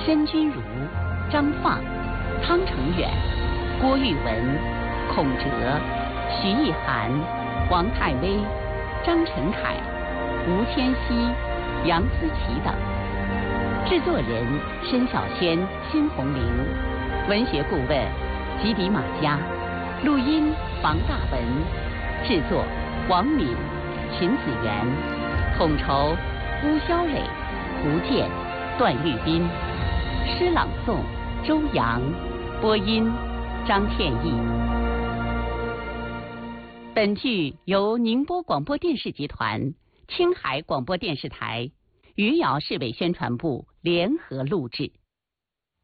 申君儒、张放、汤承远、郭玉文、孔哲、徐艺涵、王太微、张晨凯、吴谦熙、杨思琦等。制作人申小轩、辛红玲，文学顾问吉迪马嘉，录音房大文，制作王敏、秦子元，统筹巫潇磊、胡健、段玉斌，诗朗诵周阳，播音张天翼。本剧由宁波广播电视集团、青海广播电视台、余姚市委宣传部联合录制。